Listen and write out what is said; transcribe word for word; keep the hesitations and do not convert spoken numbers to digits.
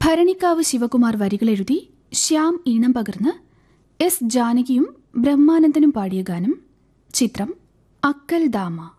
ഭരണിക്കാവ് ശിവകുമാർ വരികളെഴുതി ശ്യാം ഈണം പകർന്ന് എസ് ജാനകിയും ബ്രഹ്മാനന്ദനും പാടിയ ഗാനം. ചിത്രം അക്കൽ ദാമ.